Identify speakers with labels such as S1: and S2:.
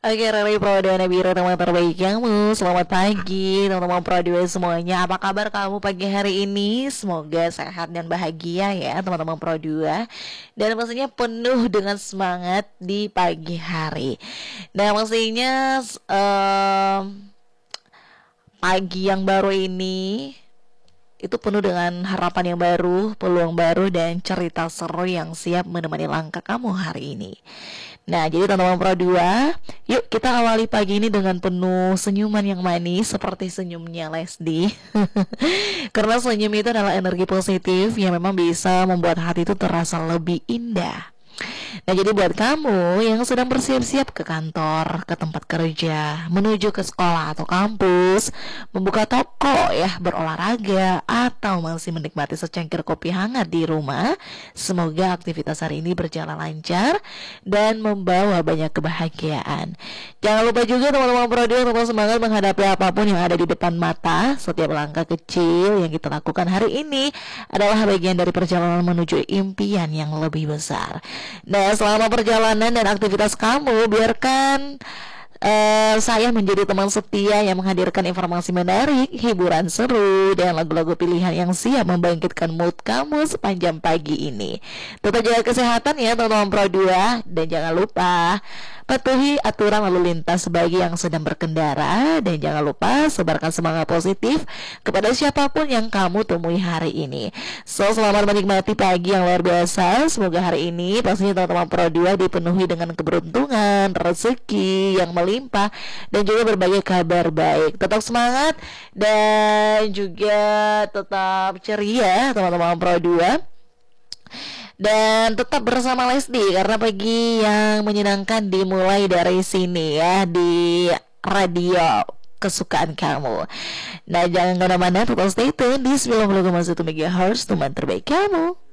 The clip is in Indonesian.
S1: Oke, Rally Pro dan Nabira, teman terbaik kamu. Selamat pagi, teman-teman Pro 2 semuanya. Apa kabar kamu pagi hari ini? Semoga sehat dan bahagia ya, teman-teman Pro 2. Dan pastinya penuh dengan semangat di pagi hari. Dan pastinya pagi yang baru ini itu penuh dengan harapan yang baru, peluang baru, dan cerita seru yang siap menemani langkah kamu hari ini. Nah, jadi teman-teman Pro 2, yuk kita awali pagi ini dengan penuh senyuman yang manis seperti senyumnya Lesdi. Karena senyum itu adalah energi positif yang memang bisa membuat hati itu terasa lebih indah. Nah, jadi buat kamu yang sedang bersiap-siap ke kantor, ke tempat kerja, menuju ke sekolah atau kampus, membuka toko ya, berolahraga, atau masih menikmati secangkir kopi hangat di rumah, semoga aktivitas hari ini berjalan lancar dan membawa banyak kebahagiaan. Jangan lupa juga teman-teman Pro 2 tetap semangat menghadapi apapun yang ada di depan mata. Setiap langkah kecil yang kita lakukan hari ini adalah bagian dari perjalanan menuju impian yang lebih besar. Nah, selama perjalanan dan aktivitas kamu, biarkan saya menjadi teman setia yang menghadirkan informasi menarik, hiburan seru, dan lagu-lagu pilihan yang siap membangkitkan mood kamu sepanjang pagi ini. Tetap jaga kesehatan ya teman-teman Pro 2, dan jangan lupa patuhi aturan lalu lintas bagi yang sedang berkendara, dan jangan lupa sebarkan semangat positif kepada siapapun yang kamu temui hari ini. So, selamat menikmati pagi yang luar biasa. Semoga hari ini pastinya teman-teman Pro 2 dipenuhi dengan keberuntungan, rezeki yang melimpah, dan juga berbagai kabar baik. Tetap semangat dan juga tetap ceria teman-teman Pro 2. Dan tetap bersama Lesdi karena pagi yang menyenangkan dimulai dari sini ya, di radio kesukaan kamu. Nah, jangan kemana-mana, tetap stay tune di 90,1 MHz teman terbaik kamu.